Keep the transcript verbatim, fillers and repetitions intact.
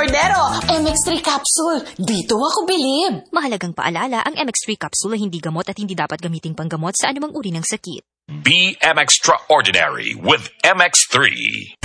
Cordero, M X three capsule. Dito ako bilib. Mahalagang paalala, ang M X three capsule ay hindi gamot at hindi dapat gamiting panggamot sa anumang uri ng sakit. Be M X Extraordinary with M X three.